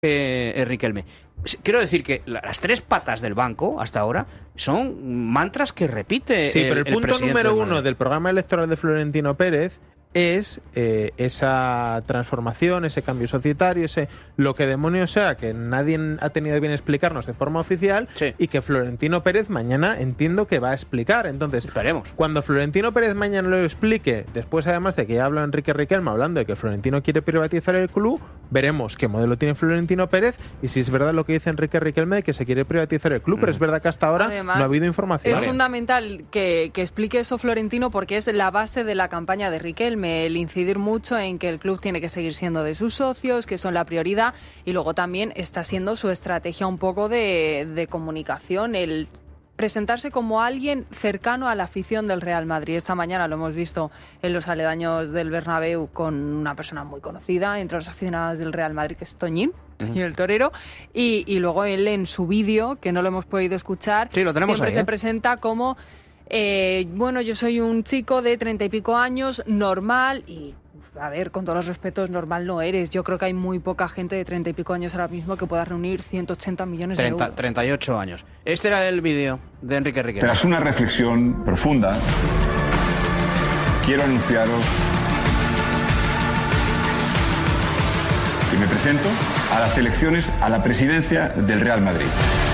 Riquelme. Quiero decir que las tres patas del banco hasta ahora son mantras que repite. Sí, pero el punto número uno del programa electoral de Florentino Pérez es esa transformación, ese cambio societario, ese lo que demonios sea, que nadie ha tenido bien explicarnos de forma oficial, sí, y que Florentino Pérez mañana entiendo que va a explicar. Entonces, esperemos. Cuando Florentino Pérez mañana lo explique, después además de que ya habla Enrique Riquelme hablando de que Florentino quiere privatizar el club, veremos qué modelo tiene Florentino Pérez y si es verdad lo que dice Enrique Riquelme de que se quiere privatizar el club, pero es verdad que hasta ahora además, no ha habido información. Es fundamental que explique eso Florentino porque es la base de la campaña de Riquelme, el incidir mucho en que el club tiene que seguir siendo de sus socios, que son la prioridad, y luego también está siendo su estrategia un poco de comunicación, el presentarse como alguien cercano a la afición del Real Madrid. Esta mañana lo hemos visto en los aledaños del Bernabéu con una persona muy conocida entre los aficionados del Real Madrid, que es Toñín, el torero, y luego él en su vídeo, que no lo hemos podido escuchar, sí, lo tenemos siempre ahí, se presenta como bueno, yo soy un chico de 30 y pico años, normal, y a ver, con todos los respetos, normal no eres. Yo creo que hay muy poca gente de 30 y pico años ahora mismo que pueda reunir 180 millones de euros. 38 años. Este era el vídeo de Enrique Riquelme. Tras una reflexión profunda, quiero anunciaros que me presento a las elecciones a la presidencia del Real Madrid.